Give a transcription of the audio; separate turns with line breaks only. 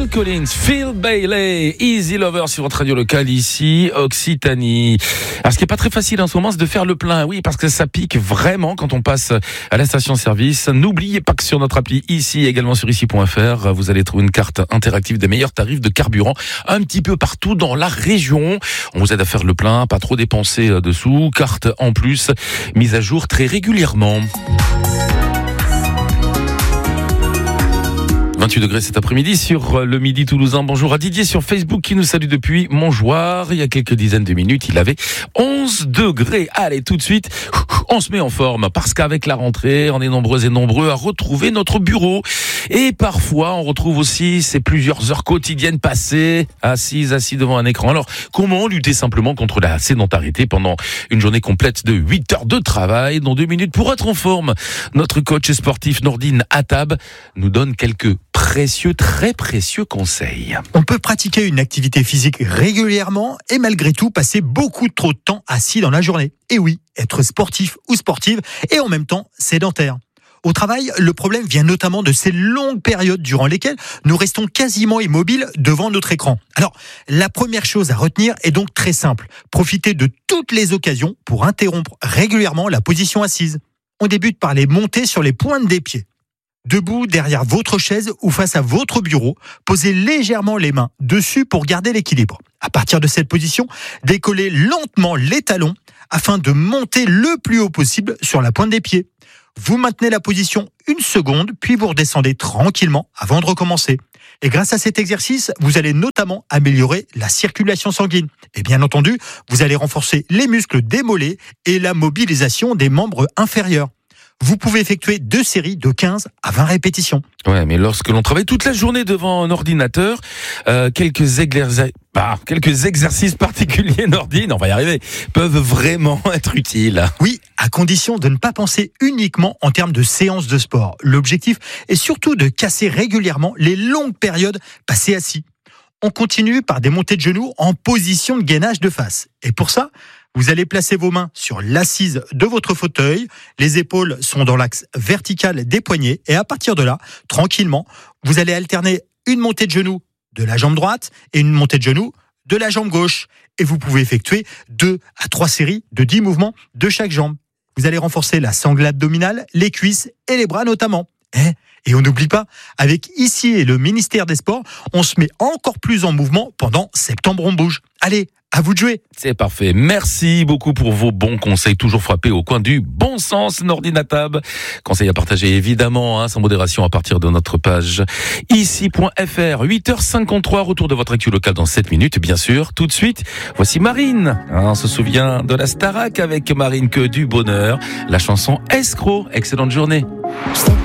Phil Collins, Phil Bailey, Easy Lover sur votre radio locale ici, Occitanie. Alors ce qui est pas très facile en ce moment, c'est de faire le plein. Oui, parce que ça pique vraiment quand on passe à la station-service. N'oubliez pas que sur notre appli ici, également sur ici.fr, vous allez trouver une carte interactive des meilleurs tarifs de carburant un petit peu partout dans la région. On vous aide à faire le plein, pas trop dépenser dessous. Carte en plus, mise à jour très régulièrement. 28 degrés cet après-midi sur le Midi Toulousain. Bonjour à Didier sur Facebook qui nous salue depuis Montjoie. Il y a quelques dizaines de minutes, il avait 11 degrés. Allez, tout de suite, on se met en forme parce qu'avec la rentrée, on est nombreux et nombreux à retrouver notre bureau. Et parfois, on retrouve aussi ces plusieurs heures quotidiennes passées assis devant un écran. Alors, comment lutter simplement contre la sédentarité pendant une journée complète de 8 heures de travail? Dans 2 minutes, pour être en forme, notre coach sportif Nordine Attab nous donne quelques très précieux conseils.
On peut pratiquer une activité physique régulièrement et malgré tout passer beaucoup trop de temps assis dans la journée. Et oui, être sportif ou sportive et en même temps sédentaire. Au travail, le problème vient notamment de ces longues périodes durant lesquelles nous restons quasiment immobiles devant notre écran. Alors, la première chose à retenir est donc très simple. Profitez de toutes les occasions pour interrompre régulièrement la position assise. On débute par les monter sur les pointes des pieds. Debout derrière votre chaise ou face à votre bureau, posez légèrement les mains dessus pour garder l'équilibre. À partir de cette position, décollez lentement les talons afin de monter le plus haut possible sur la pointe des pieds. Vous maintenez la position 1 seconde, puis vous redescendez tranquillement avant de recommencer. Et grâce à cet exercice, vous allez notamment améliorer la circulation sanguine. Et bien entendu, vous allez renforcer les muscles des mollets et la mobilisation des membres inférieurs. Vous pouvez effectuer 2 séries de 15 à 20 répétitions.
Ouais, mais lorsque l'on travaille toute la journée devant un ordinateur, quelques exercices particuliers, Nordine, on va y arriver, peuvent vraiment être utiles.
Oui, à condition de ne pas penser uniquement en termes de séances de sport. L'objectif est surtout de casser régulièrement les longues périodes passées assis. On continue par des montées de genoux en position de gainage de face. Et pour ça, vous allez placer vos mains sur l'assise de votre fauteuil, les épaules sont dans l'axe vertical des poignets et à partir de là, tranquillement, vous allez alterner une montée de genoux de la jambe droite et une montée de genoux de la jambe gauche. Et vous pouvez effectuer 2 à 3 séries de 10 mouvements de chaque jambe. Vous allez renforcer la sangle abdominale, les cuisses et les bras notamment. Et on n'oublie pas, avec ici et le ministère des Sports, on se met encore plus en mouvement pendant Septembre on bouge. Allez, à vous de jouer.
C'est parfait. Merci beaucoup pour vos bons conseils, toujours frappés au coin du bon sens, Nordine Attab. Conseils à partager évidemment, sans modération à partir de notre page ici.fr. 8h53, retour de votre actu locale dans 7 minutes, bien sûr. Tout de suite, voici Marine. On se souvient de la Starac avec Marine, que du bonheur. La chanson Escroc. Excellente journée.